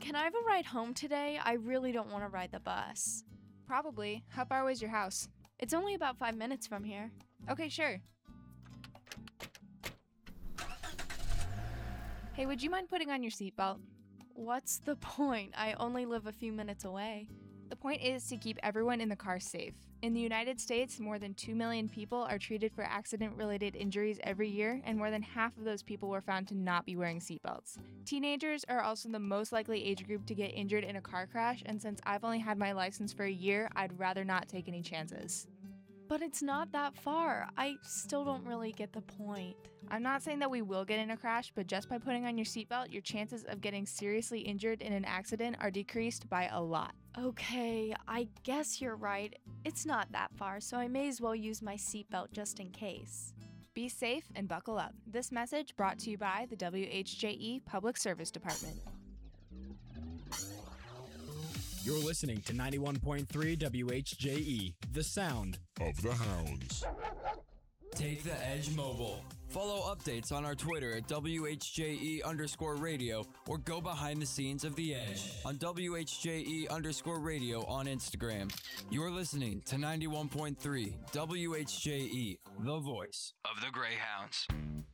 Can I have a ride home today? I really don't want to ride the bus. Probably. How far away is your house? It's only about 5 minutes from here. Okay, sure. Hey, would you mind putting on your seatbelt? What's the point? I only live a few minutes away. The point is to keep everyone in the car safe. In the United States, more than 2 million people are treated for accident-related injuries every year, and more than half of those people were found to not be wearing seatbelts. Teenagers are also the most likely age group to get injured in a car crash, and since I've only had my license for a year, I'd rather not take any chances. But it's not that far. I still don't really get the point. I'm not saying that we will get in a crash, but just by putting on your seatbelt, your chances of getting seriously injured in an accident are decreased by a lot. Okay, I guess you're right. It's not that far, so I may as well use my seatbelt just in case. Be safe and buckle up. This message brought to you by the WHJE Public Service Department. You're listening to 91.3 WHJE, the sound of the hounds. Take the Edge Mobile. Follow updates on our Twitter at WHJE_radio or go behind the scenes of The Edge on WHJE_radio on Instagram. You're listening to 91.3 WHJE, the voice of the Greyhounds.